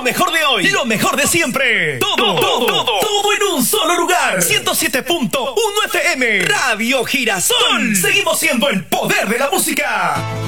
mejor de hoy, lo mejor de siempre. Todo en un solo lugar. 107.1 FM. Radio Girasol. Seguimos siendo el poder de la música.